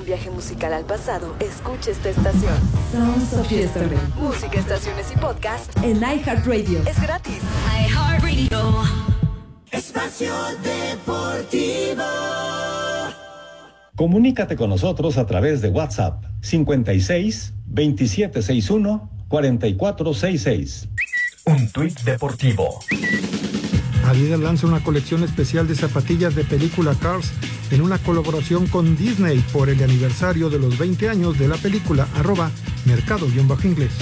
viaje musical al pasado, escucha esta estación. Sounds of Yesterday. Música, estaciones y podcast En iHeartRadio. es gratis. iHeartRadio. Espacio Deportivo. Comunícate con nosotros a través de WhatsApp 56 2761 4466. Un tuit deportivo. Adidas lanza una colección especial de zapatillas de película Cars en una colaboración con Disney por el aniversario de los 20 años de la película. @mercado_inglés.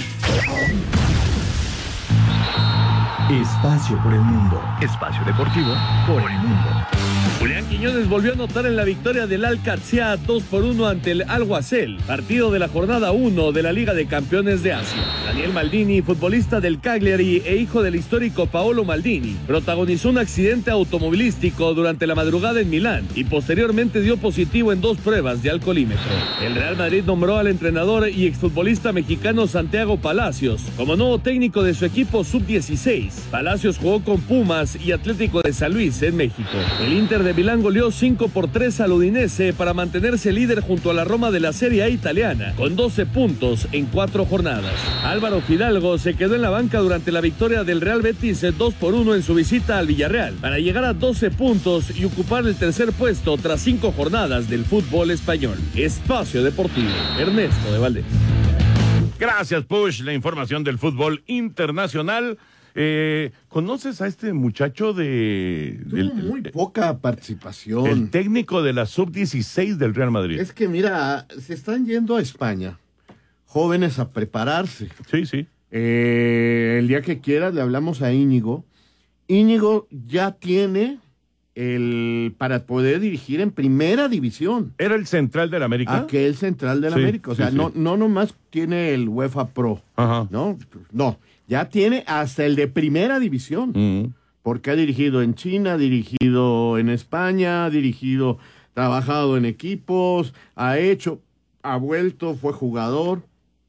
Espacio por el mundo. Espacio deportivo por el mundo. Julián Quiñones volvió a anotar en la victoria del Al-Qadsiya 2-1 ante el Al-Wasel, partido de la jornada 1 de la Liga de Campeones de Asia. Daniel Maldini, futbolista del Cagliari e hijo del histórico Paolo Maldini, protagonizó un accidente automovilístico durante la madrugada en Milán y posteriormente dio positivo en 2 pruebas de alcoholímetro. El Real Madrid nombró al entrenador y exfutbolista mexicano Santiago Palacios como nuevo técnico de su equipo sub-16. Palacios jugó con Pumas y Atlético de San Luis en México. El Inter de Milán goleó 5-3 al Udinese para mantenerse líder junto a la Roma de la Serie A italiana, con 12 puntos en 4 jornadas. Álvaro Fidalgo se quedó en la banca durante la victoria del Real Betis 2-1 en su visita al Villarreal, para llegar a 12 puntos y ocupar el tercer puesto tras 5 jornadas del fútbol español. Espacio Deportivo, Ernesto de Valdés. Gracias, Push, la información del fútbol internacional. ¿Conoces a este muchacho Tuvo muy poca participación. El técnico de la sub-16 del Real Madrid? Es que mira, se están yendo a España jóvenes a prepararse. Sí, sí. El día que quieras le hablamos a Íñigo. Íñigo ya tiene para poder dirigir en primera división. ¿Era el central del América? Aquel central del América. O sea, no nomás tiene el UEFA Pro. Ajá. No, ya tiene hasta el de primera división. Porque ha dirigido en China, ha dirigido en España, ha trabajado en equipos, ha vuelto, fue jugador.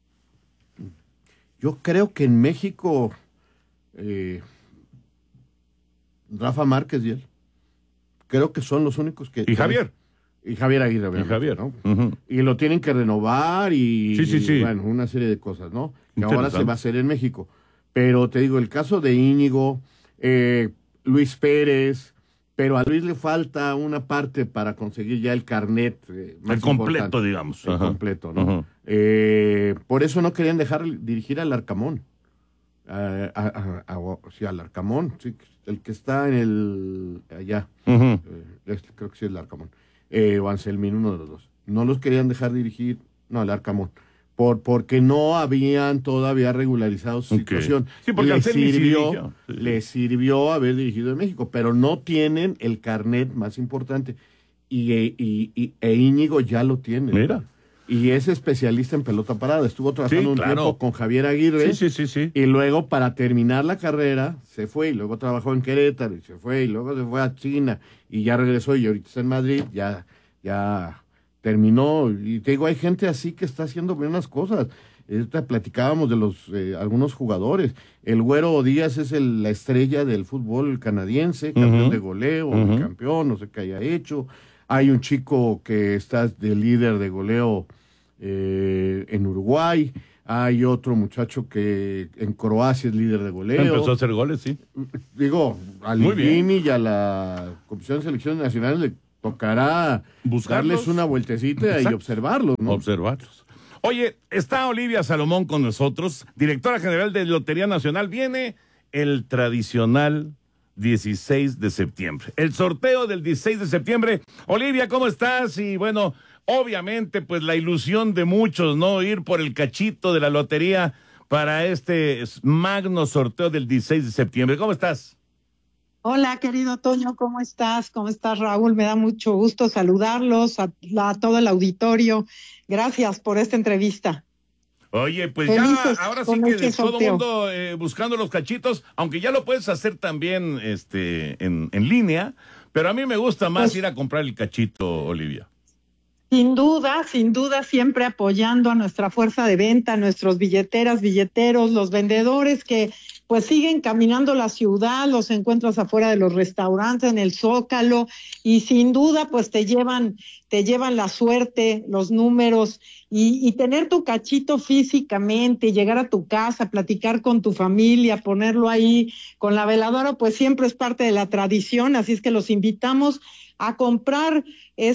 Yo creo que en México, Rafa Márquez y él, creo que son los únicos que... ¿Y Javier? Y Javier Aguirre. Y Javier. ¿no? Y lo tienen que renovar y bueno, una serie de cosas, ¿no? Que ahora se va a hacer en México. Pero te digo, el caso de Íñigo, Luis Pérez, pero a Luis le falta una parte para conseguir ya el carnet más el completo, importante. digamos. El completo, ¿no? Por eso no querían dejar dirigir al Arcamón. Sí, al Arcamón, sí, el que está en allá. Creo que sí es el Arcamón. O Anselmín, uno de los dos. No los querían dejar dirigir, no, el Arcamón. Porque no habían todavía regularizado su situación. Sí, porque le sirvió haber dirigido en México, pero no tienen el carnet más importante. Y Íñigo ya lo tiene. Mira. Y es especialista en pelota parada. Estuvo trabajando tiempo con Javier Aguirre. Sí. Y luego, para terminar la carrera, se fue. Y luego trabajó en Querétaro. Y se fue. Y luego se fue a China. Y ya regresó. Y ahorita está en Madrid. Ya terminó. Y te digo, hay gente así que está haciendo buenas cosas. Platicábamos de algunos jugadores. El Güero Díaz es la estrella del fútbol canadiense. Campeón de goleo, campeón, no sé qué haya hecho. Hay un chico que está de líder de goleo en Uruguay. Hay otro muchacho que en Croacia es líder de goleo. Empezó a hacer goles, sí. Digo, a Ligini y a la Comisión de Selecciones Nacionales le tocará darles una vueltecita y observarlos, ¿no? Observarlos. Oye, está Olivia Salomón con nosotros, directora general de Lotería Nacional. Viene el tradicional 16 de septiembre. El sorteo del 16 de septiembre. Olivia, ¿cómo estás? Y bueno, obviamente, pues la ilusión de muchos, ¿no? Ir por el cachito de la lotería para este magno sorteo del 16 de septiembre. ¿Cómo estás? Hola, querido Toño, ¿cómo estás? ¿Cómo estás, Raúl? Me da mucho gusto saludarlos, a todo el auditorio. Gracias por esta entrevista. Oye, pues felices ya, ahora sí que de todo sorteo. mundo buscando los cachitos, aunque ya lo puedes hacer también en línea, pero a mí me gusta más ir a comprar el cachito, Olivia. Sin duda, siempre apoyando a nuestra fuerza de venta, a nuestros billeteras, billeteros, los vendedores que pues siguen caminando la ciudad, los encuentras afuera de los restaurantes, en el Zócalo, y sin duda pues te llevan la suerte, los números, y tener tu cachito físicamente, llegar a tu casa, platicar con tu familia, ponerlo ahí con la veladora, pues siempre es parte de la tradición, así es que los invitamos a comprar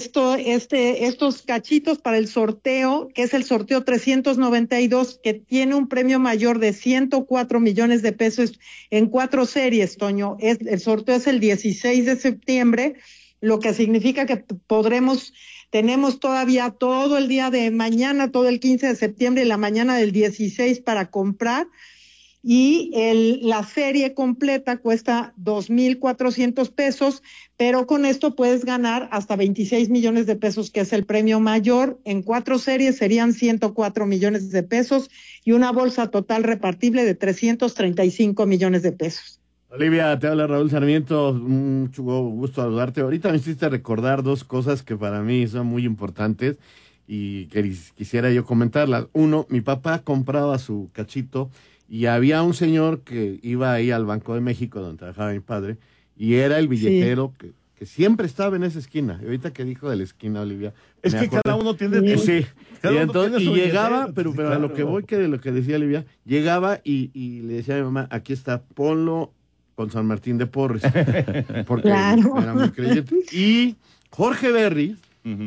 estos cachitos para el sorteo, que es el sorteo 392, que tiene un premio mayor de 104 millones de pesos en 4 series, Toño. El sorteo es el 16 de septiembre, lo que significa que tenemos todavía todo el día de mañana, todo el 15 de septiembre y la mañana del 16 para comprar. Y la serie completa cuesta 2,400 pesos, pero con esto puedes ganar hasta 26 millones de pesos, que es el premio mayor. En 4 series serían 104 millones de pesos y una bolsa total repartible de 335 millones de pesos. Olivia, te habla Raúl Sarmiento, mucho gusto saludarte. Ahorita me hiciste recordar 2 cosas que para mí son muy importantes y que quisiera yo comentarlas. Uno, mi papá compraba su cachito y había un señor que iba ahí al Banco de México, donde trabajaba mi padre, y era el billetero que siempre estaba en esa esquina. Y ahorita que dijo de la esquina, Olivia, es que cada uno tiene... Sí, y llegaba, pero claro. A lo que voy, que de lo que decía Olivia, llegaba y le decía a mi mamá, aquí está, ponlo con San Martín de Porres, porque era muy creyente. Y Jorge Berry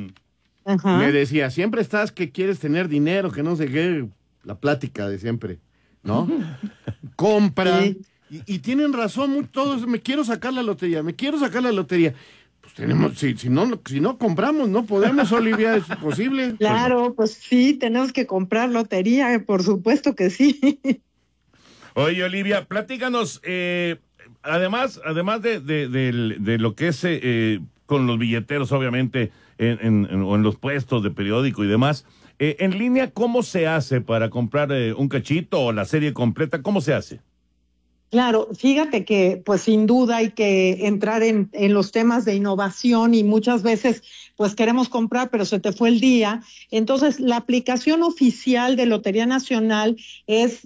me decía, siempre estás que quieres tener dinero, que no sé qué, la plática de siempre, ¿no? Compra. Sí. Y tienen razón todos, me quiero sacar la lotería. Pues tenemos, si no compramos, no podemos, Olivia, es imposible. Claro, pues sí, tenemos que comprar lotería, por supuesto que sí. Oye, Olivia, platícanos, además de lo que es con los billeteros, obviamente, o en los puestos de periódico y demás, en línea, ¿cómo se hace para comprar un cachito o la serie completa? ¿Cómo se hace? Claro, fíjate que pues sin duda hay que entrar en los temas de innovación y muchas veces pues queremos comprar pero se te fue el día. Entonces la aplicación oficial de Lotería Nacional es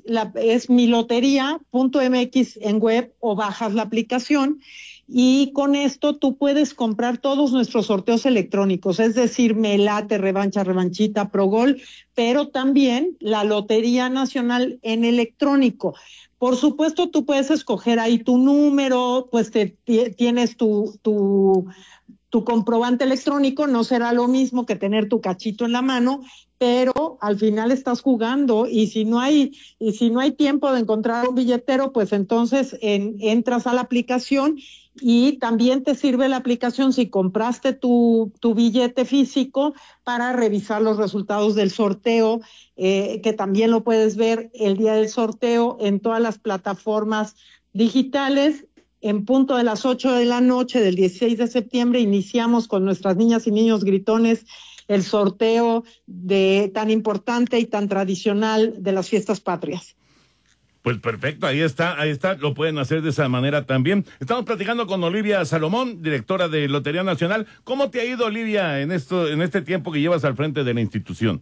miloteria.mx en web o bajas la aplicación. Y con esto tú puedes comprar todos nuestros sorteos electrónicos, es decir, Melate, Revancha, Revanchita, Progol, pero también la Lotería Nacional en electrónico. Por supuesto, tú puedes escoger ahí tu número, pues tienes tu comprobante electrónico, no será lo mismo que tener tu cachito en la mano, pero al final estás jugando y si no hay tiempo de encontrar un billetero, pues entonces entras a la aplicación y también te sirve la aplicación si compraste tu billete físico para revisar los resultados del sorteo, que también lo puedes ver el día del sorteo en todas las plataformas digitales. En punto de las 8 de la noche del 16 de septiembre iniciamos con nuestras niñas y niños gritones el sorteo tan importante y tan tradicional de las fiestas patrias. Pues perfecto, ahí está, lo pueden hacer de esa manera también. Estamos platicando con Olivia Salomón, directora de Lotería Nacional. ¿Cómo te ha ido, Olivia, en este tiempo que llevas al frente de la institución?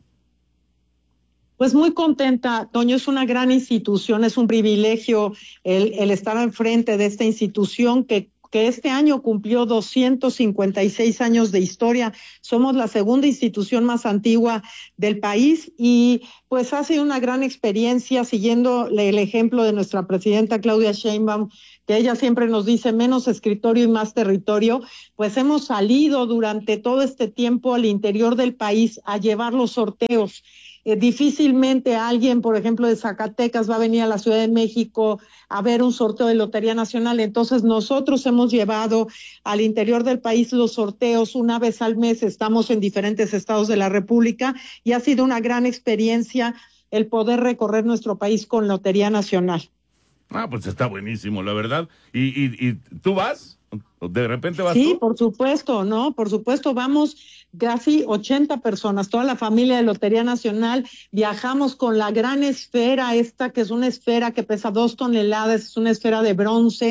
Pues muy contenta, Toño, es una gran institución, es un privilegio el estar al frente de esta institución que este año cumplió 256 años de historia. Somos la segunda institución más antigua del país y pues ha sido una gran experiencia siguiendo el ejemplo de nuestra presidenta Claudia Sheinbaum, que ella siempre nos dice menos escritorio y más territorio. Pues hemos salido durante todo este tiempo al interior del país a llevar los sorteos. Difícilmente alguien, por ejemplo, de Zacatecas va a venir a la Ciudad de México a ver un sorteo de Lotería Nacional. Entonces nosotros hemos llevado al interior del país los sorteos una vez al mes. Estamos en diferentes estados de la República y ha sido una gran experiencia el poder recorrer nuestro país con Lotería Nacional. Pues está buenísimo, la verdad. ¿Y tú vas? ¿De repente vas tú? Sí, por supuesto, ¿no? Por supuesto, vamos casi 80 personas, toda la familia de Lotería Nacional, viajamos con la gran esfera esta, que es una esfera que pesa 2 toneladas, es una esfera de bronce,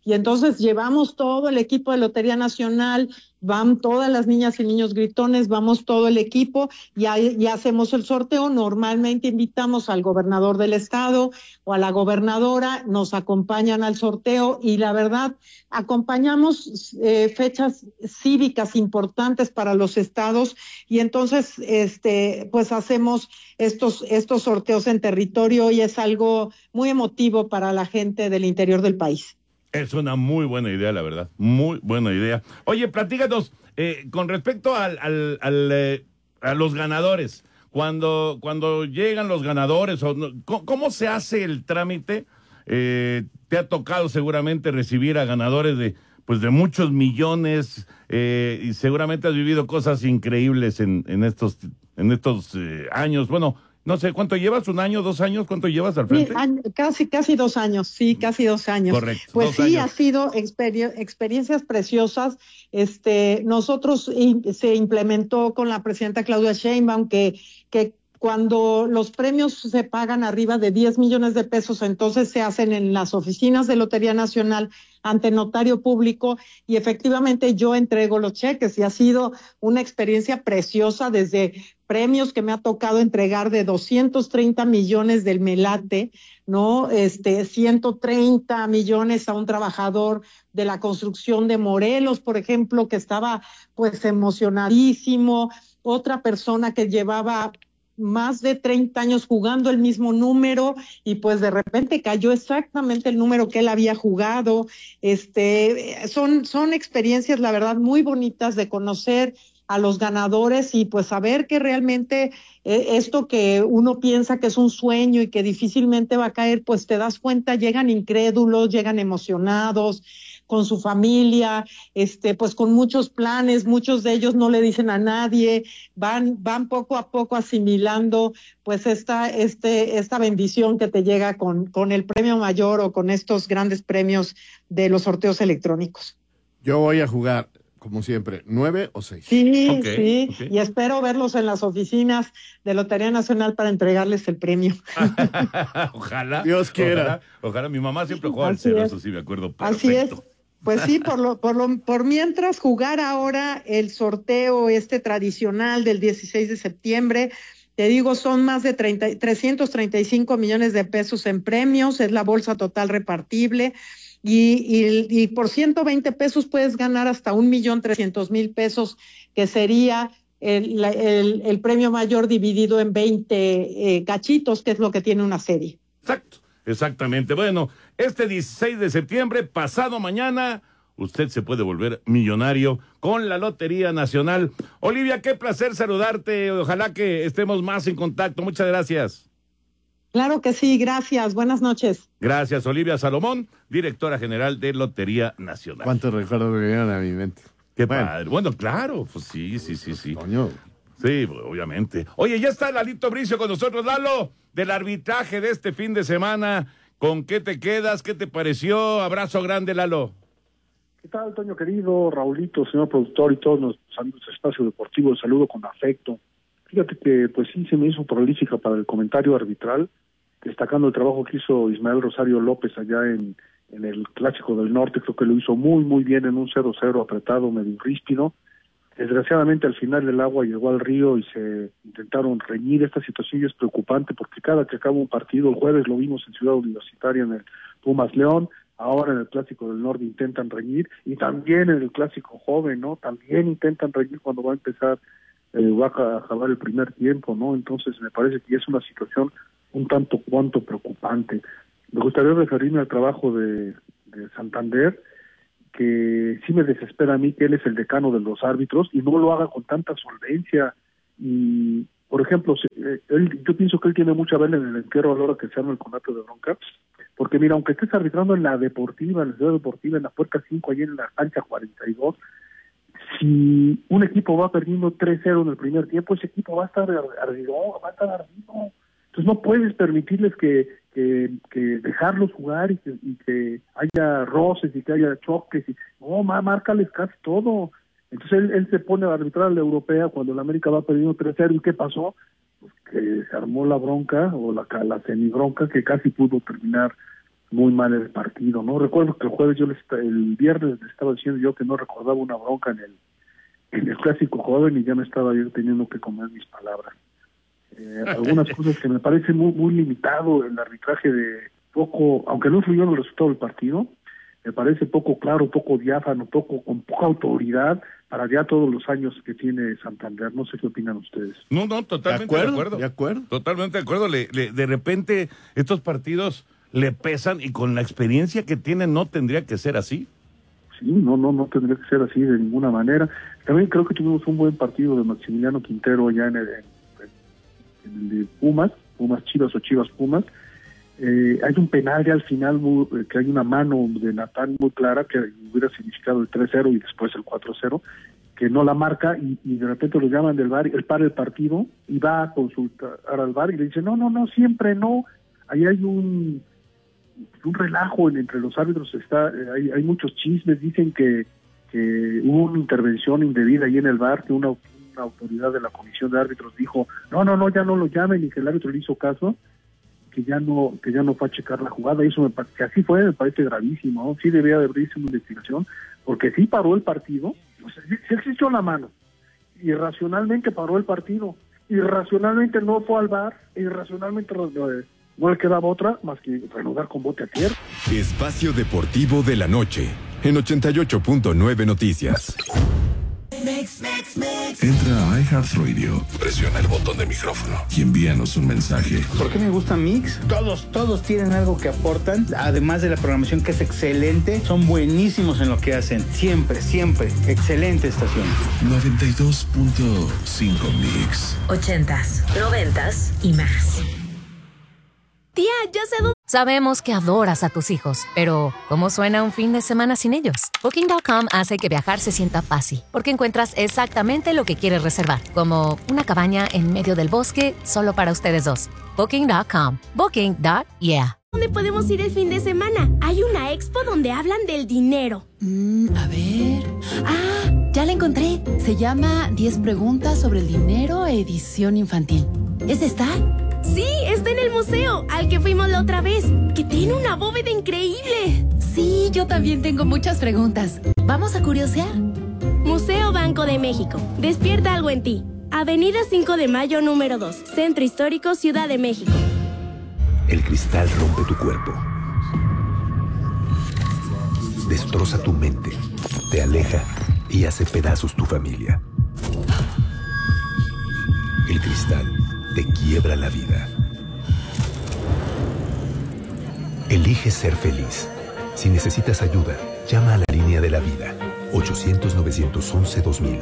Y entonces llevamos todo el equipo de Lotería Nacional, van todas las niñas y niños gritones, vamos todo el equipo y hacemos el sorteo. Normalmente invitamos al gobernador del estado o a la gobernadora, nos acompañan al sorteo y la verdad acompañamos fechas cívicas importantes para los estados y entonces pues hacemos estos sorteos en territorio y es algo muy emotivo para la gente del interior del país. Es una muy buena idea, la verdad. Muy buena idea. Oye, platícanos, con respecto a los ganadores. Cuando llegan los ganadores, ¿cómo se hace el trámite? Te ha tocado seguramente recibir a ganadores de muchos millones y seguramente has vivido cosas increíbles en estos años. Bueno, no sé, ¿cuánto llevas? ¿1 año, 2 años? ¿Cuánto llevas al frente? Casi 2 años, sí, casi 2 años. Correcto. Pues 2 sí, años. ha sido experiencias preciosas. Nosotros se implementó con la presidenta Claudia Sheinbaum que cuando los premios se pagan arriba de 10 millones de pesos, entonces se hacen en las oficinas de Lotería Nacional ante notario público y efectivamente yo entrego los cheques y ha sido una experiencia preciosa desde premios que me ha tocado entregar de 230 millones del Melate, ¿no? 130 millones a un trabajador de la construcción de Morelos, por ejemplo, que estaba pues emocionadísimo, otra persona que llevaba más de 30 años jugando el mismo número y pues de repente cayó exactamente el número que él había jugado. Son experiencias, la verdad, muy bonitas de conocer a los ganadores y pues saber que realmente esto que uno piensa que es un sueño y que difícilmente va a caer, pues te das cuenta, llegan incrédulos, llegan emocionados, con su familia, pues con muchos planes, muchos de ellos no le dicen a nadie, van poco a poco asimilando pues esta bendición que te llega con el premio mayor o con estos grandes premios de los sorteos electrónicos. Yo voy a jugar, como siempre, 9 o 6. Sí, Okay. Y espero verlos en las oficinas de Lotería Nacional para entregarles el premio. Ojalá. Dios quiera. Ojalá. Mi mamá siempre jugaba al Así cero, es. eso sí me acuerdo perfecto. Así es. Pues sí, por mientras jugar ahora el sorteo tradicional del 16 de septiembre, te digo, son más de 335 millones de pesos en premios, es la bolsa total repartible y por 120 pesos puedes ganar hasta 1.300.000 pesos, que sería el premio mayor dividido en 20 cachitos, que es lo que tiene una serie. Exacto. Exactamente. Bueno, este 16 de septiembre, pasado mañana, usted se puede volver millonario con la Lotería Nacional. Olivia, qué placer saludarte. Ojalá que estemos más en contacto. Muchas gracias. Claro que sí, gracias. Buenas noches. Gracias, Olivia Salomón, directora general de Lotería Nacional. ¿Cuántos recuerdos me vinieron a mi mente? Qué padre. Bueno, claro, pues sí. Coño. Sí, obviamente. Oye, ya está Lalito Bricio con nosotros. Lalo, del arbitraje de este fin de semana, ¿con qué te quedas? ¿Qué te pareció? Abrazo grande, Lalo. ¿Qué tal, Toño querido, Raulito, señor productor y todos nuestros amigos de Espacio Deportivo? El saludo con afecto. Fíjate que pues sí se me hizo prolífica para el comentario arbitral, destacando el trabajo que hizo Ismael Rosario López allá en el Clásico del Norte. Creo que lo hizo muy, muy bien en un 0-0 apretado, medio ríspido. Desgraciadamente al final el agua llegó al río y se intentaron reñir. Esta situación ya es preocupante porque cada que acaba un partido, el jueves lo vimos en Ciudad Universitaria en el Pumas León, ahora en el Clásico del Norte intentan reñir y también en el Clásico Joven, ¿no? También intentan reñir cuando va a empezar, va a acabar el primer tiempo, ¿no? Entonces me parece que es una situación un tanto cuanto preocupante. Me gustaría referirme al trabajo de Santander, que sí me desespera a mí que él es el decano de los árbitros y no lo haga con tanta solvencia. Y, por ejemplo, yo pienso que él tiene mucha vela en el entierro a la hora que se arma el conato de bronca, porque mira, aunque estés arbitrando en la deportiva, en la ciudad deportiva, en la puerta 5, allí en la cancha 42, si un equipo va perdiendo 3-0 en el primer tiempo, ese equipo va a estar ardido. Entonces no puedes permitirles que dejarlos jugar y que haya roces y que haya choques. No, márcales casi todo. Entonces él se pone a arbitrar a la europea cuando la América va perdiendo 3-0. ¿Y qué pasó? Pues que se armó la bronca o la semibronca que casi pudo terminar muy mal el partido, ¿no? Recuerdo que el viernes le estaba diciendo yo que no recordaba una bronca en el clásico joven y ya me estaba yo teniendo que comer mis palabras. Algunas cosas que me parece muy limitado el arbitraje de poco, aunque no influyó en el resultado del partido, me parece poco claro, poco diáfano, con poca autoridad para ya todos los años que tiene Santander. No sé qué opinan ustedes. No, totalmente de acuerdo. Totalmente de acuerdo. De repente estos partidos le pesan y con la experiencia que tienen no tendría que ser así. Sí, no tendría que ser así de ninguna manera. También creo que tuvimos un buen partido de Maximiliano Quintero ya en el de Pumas Chivas o Chivas Pumas. Hay un penal ya al final que hay una mano de Natán muy clara que hubiera significado el 3-0 y después el 4-0, que no la marca y de repente lo llaman del VAR, él para el partido y va a consultar al VAR y le dice no, siempre no. Ahí hay un relajo entre los árbitros, hay muchos chismes, dicen que hubo una intervención indebida ahí en el VAR, que una autoridad de la comisión de árbitros dijo no, ya no lo llamen, y que el árbitro le hizo caso, que ya no fue a checar la jugada, y eso que así fue, me parece gravísimo, ¿no? Sí debía de abrirse una investigación, porque sí paró el partido, o sea, sí existió la mano, irracionalmente paró el partido, irracionalmente no fue al VAR, irracionalmente no le quedaba otra más que reanudar con bote a tierra. Espacio Deportivo de la Noche, en 88.9 Noticias. Entra a iHeartRadio, presiona el botón de micrófono y envíanos un mensaje. ¿Por qué me gusta Mix? Todos tienen algo que aportan, además de la programación que es excelente, son buenísimos en lo que hacen, siempre, excelente estación. 92.5 Mix. 80s, 90s y más. Tía, ya sé dónde... Sabemos que adoras a tus hijos, pero ¿cómo suena un fin de semana sin ellos? Booking.com hace que viajar se sienta fácil, porque encuentras exactamente lo que quieres reservar, como una cabaña en medio del bosque solo para ustedes dos. Booking.com. Booking.yeah. ¿Dónde podemos ir el fin de semana? Hay una expo donde hablan del dinero. A ver... ya la encontré. Se llama 10 preguntas sobre el dinero, edición infantil. ¿Es esta? Sí, está en el museo, al que fuimos la otra vez, que tiene una bóveda increíble. Sí, yo también tengo muchas preguntas. ¿Vamos a curiosear? Museo Banco de México. Despierta algo en ti. Avenida 5 de Mayo, número 2. Centro Histórico, Ciudad de México. El cristal rompe tu cuerpo. Destroza tu mente. Te aleja y hace pedazos tu familia. El cristal te quiebra la vida. Elige ser feliz. Si necesitas ayuda, llama a la línea de la vida. 800-911-2000.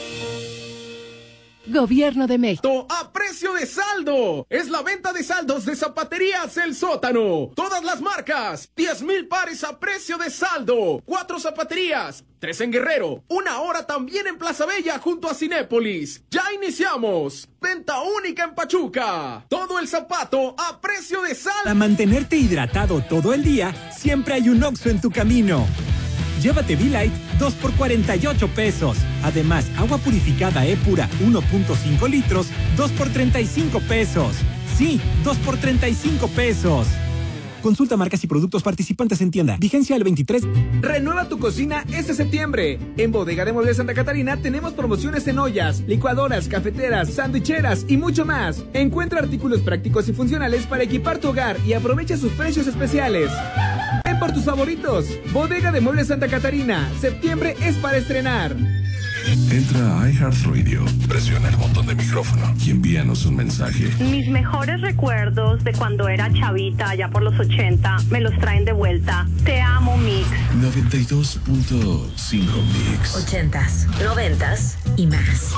Gobierno de México. A precio de saldo. Es la venta de saldos de Zapaterías El Sótano. Todas las marcas. 10,000 pares a precio de saldo. 4 zapaterías. 3 en Guerrero. 1 hora también en Plaza Bella junto a Cinépolis. Ya iniciamos. Venta única en Pachuca. Todo el zapato a precio de saldo. Para mantenerte hidratado todo el día, siempre hay un Oxxo en tu camino. Llévate V-Light 2 por 48 pesos. Además, agua purificada E-Pura 1.5 litros, 2 por 35 pesos. Sí, 2 por 35 pesos. Consulta marcas y productos participantes en tienda. Vigencia el 23. Renueva tu cocina este septiembre. En Bodega de Muebles Santa Catarina tenemos promociones en ollas, licuadoras, cafeteras, sandwicheras y mucho más. Encuentra artículos prácticos y funcionales para equipar tu hogar y aprovecha sus precios especiales. Ven por tus favoritos. Bodega de Muebles Santa Catarina. Septiembre es para estrenar. Entra a iHeartRadio, presiona el botón de micrófono y envíanos un mensaje. Mis mejores recuerdos de cuando era chavita, allá por los 80, me los traen de vuelta. Te amo, Mix. 92.5 Mix. 80s, 90s y más.